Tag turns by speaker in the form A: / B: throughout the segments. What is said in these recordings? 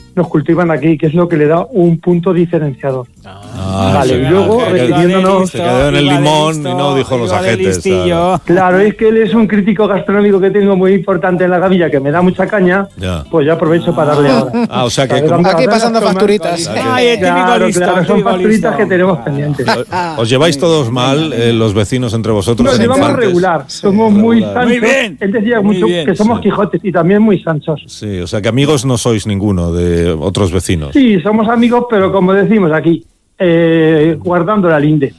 A: los cultivan aquí, que es lo que le da un punto diferenciador. Vale, y luego refiriéndonos...
B: Se quedó en el limón y no dijo los ajetes.
A: Claro, es que él es un crítico gastronómico que tengo muy importante en la gavilla, que me da mucha caña, pues yo aprovecho para darle ahora.
B: O sea que...
C: Aquí pasando facturitas.
A: Claro, son facturitas que tenemos pendientes.
B: ¿Os lleváis todos mal los vecinos entre vosotros?
A: Nos llevamos regular, somos muy sanchos.
D: Muy bien.
A: Él decía mucho que somos Quijotes y también muy sanchos.
B: Sí, o sea que amigos no sois ninguno de otros vecinos.
A: Sí, somos amigos, pero como decimos aquí, guardando la linde.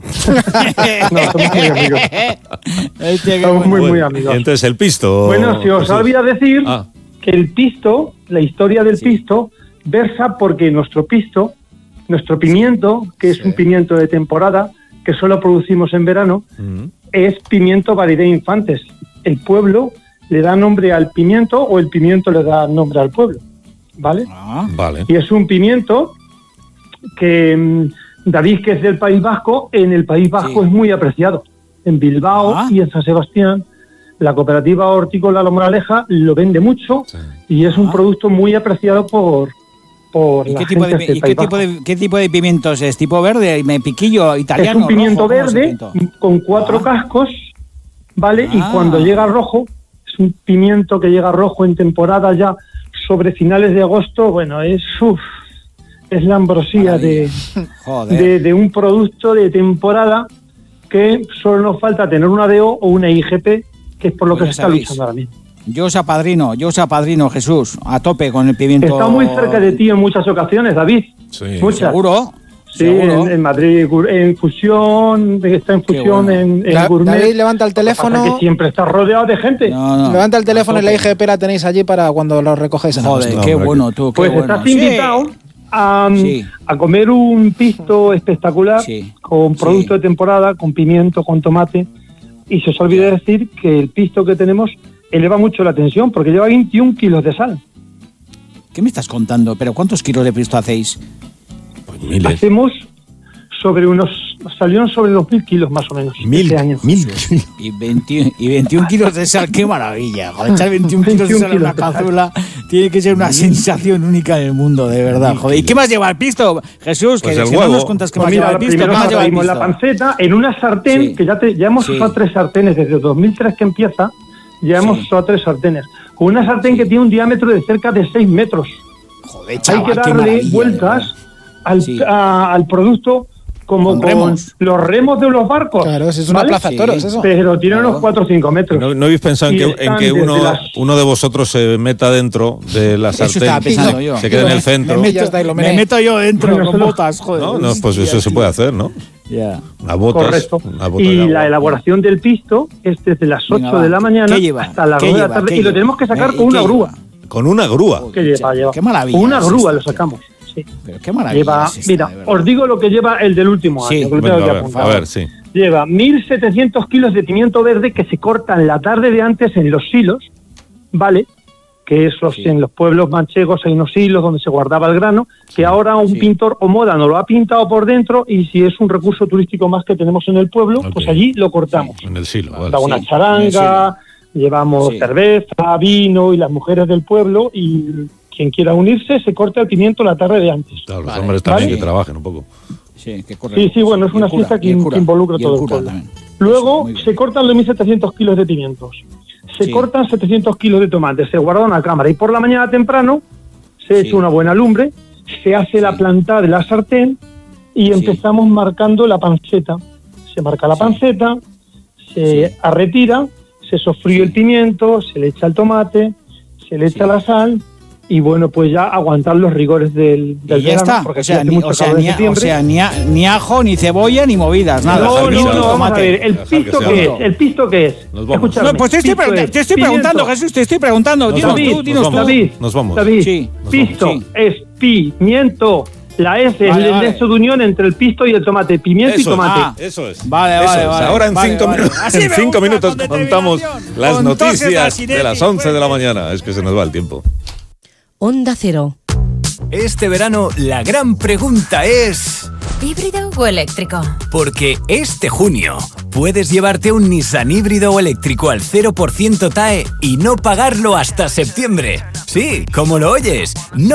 A: No, somos muy amigos. Somos muy amigos.
B: Y entonces el pisto...
A: Bueno, se os olvida decir que el pisto, la historia del pisto, versa porque nuestro pimiento, que es un pimiento de temporada, que solo producimos en verano, es pimiento variedad infantes. El pueblo le da nombre al pimiento o el pimiento le da nombre al pueblo. ¿Vale?
B: Vale.
A: Y es un pimiento que David, que es del País Vasco, en el País Vasco es muy apreciado. En Bilbao y en San Sebastián, la cooperativa hortícola La Moraleja lo vende mucho y es un producto muy apreciado por la gente del País Vasco.
D: ¿Qué tipo de pimientos es? ¿Tipo verde? ¿Piquillo italiano?
A: Es un pimiento
D: rojo,
A: verde con 4 cascos, ¿vale? Y cuando llega rojo, es un pimiento que llega rojo en temporada ya sobre finales de agosto, bueno, es la ambrosía de un producto de temporada que solo nos falta tener una DO o una IGP, que es por lo que se está luchando ahora mismo.
D: Yo os apadrino, Jesús, a tope con el pimiento.
A: Está muy cerca de ti en muchas ocasiones, David.
B: Sí.
A: Muchas.
D: ¿Seguro?
A: Sí, en Madrid, en Fusión, está en Fusión, en Gourmet.
C: David, levanta el teléfono.
A: Que siempre está rodeado de gente.
C: Levanta el teléfono y la IGP la tenéis allí para cuando lo recogéis en agosto.
D: Qué bueno, tú.
A: Pues estás invitado a comer un pisto espectacular con producto de temporada, con pimiento, con tomate. Y se os olvida decir que el pisto que tenemos eleva mucho la tensión porque lleva 21 kilos de sal.
D: ¿Qué me estás contando? ¿Pero cuántos kilos de pisto hacéis?
B: Pues miles.
A: Hacemos salieron sobre los 1.000 kilos más o menos.
B: 1.000 kilos.
D: Y 21 kilos de sal, qué maravilla. Joder, echar 21 kilos de sal en una cazuela tiene que ser una sensación única en el mundo, de verdad. Joder. ¿Y qué más lleva el pisto, Jesús?
B: Pues
D: que
B: el
D: si
B: huevo.
D: no nos cuentas qué más lleva el pisto,
A: primero
D: ¿qué más lleva el pisto?
A: la panceta en una sartén, que ya hemos usado 3 sartenes desde 2003 que empieza, ya hemos usado 3 sartenes. Con una sartén que tiene un diámetro de cerca de 6 metros.
D: Joder, chaval,
A: hay que darle vueltas al producto como con los remos de los barcos.
C: Claro, es una plaza de toros, eso.
A: Pero tiene unos 4 o 5 metros.
B: ¿No habéis pensado en que uno de vosotros se meta dentro de la sartén?
D: Eso estaba pensando yo.
B: Se quede en el centro.
D: Me meto yo dentro con botas, joder.
B: No, pues eso se puede hacer, ¿no? A botas.
A: Correcto. Y la elaboración del pisto es desde las 8 de la mañana hasta las 2 de la tarde. Y lo tenemos que sacar con una grúa.
B: ¿Con una grúa?
A: ¿Qué lleva?
D: Qué maravilla.
A: Con una grúa lo sacamos. Sí.
D: Pero qué maravilla.
A: Mira, os digo lo que lleva el del último año.
B: A ver, sí.
A: Lleva 1.700 kilos de pimiento verde que se cortan la tarde de antes en los silos, ¿vale? Que esos en los pueblos manchegos hay unos silos donde se guardaba el grano, que ahora un pintor o moda nos lo ha pintado por dentro y si es un recurso turístico más que tenemos en el pueblo, pues allí lo cortamos.
B: En el silo, vale.
A: Está una charanga, llevamos cerveza, vino y las mujeres del pueblo y quien quiera unirse se corta el pimiento la tarde de antes.
B: Claro, los hombres también que trabajen un poco.
D: Sí,
A: bueno, es una fiesta que involucra todo el pueblo. Luego se cortan los 1.700 kilos de pimientos. Se cortan 700 kilos de tomates, se guarda en una cámara y por la mañana temprano se echa una buena lumbre, se hace la plantada de la sartén y empezamos marcando la panceta. Se marca la panceta, se retira, se sofríe el pimiento, se le echa el tomate, se le echa la sal y bueno, pues ya aguantar los rigores del
D: ya
A: verano.
D: está.
A: Porque
D: ni ajo, ni cebolla, ni movidas, nada.
A: No, vamos a ver, ¿el pisto qué es?
D: Escúchame. No, pues te estoy preguntando, Jesús, te estoy preguntando. Dinos tú.
A: David, pisto es pimiento. La S es el nexo de unión entre el pisto y el tomate. Pimiento y tomate.
B: Eso es.
D: Vale.
B: Ahora en 5 minutos contamos las noticias de las 11 de la mañana. Es que se nos va el tiempo.
E: Onda Cero.
F: Este verano la gran pregunta es...
E: ¿híbrido o eléctrico?
F: Porque este junio puedes llevarte un Nissan híbrido o eléctrico al 0% TAE y no pagarlo hasta septiembre. Sí, como lo oyes. No